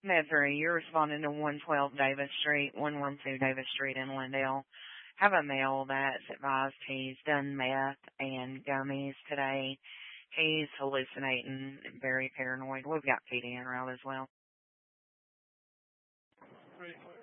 Medbury, you're responding to 112 Davis Street, 112 Davis Street in Lindale. Have a male that's advised he's done meth and gummies today. He's hallucinating, very paranoid. We've got PD en route as well. Right.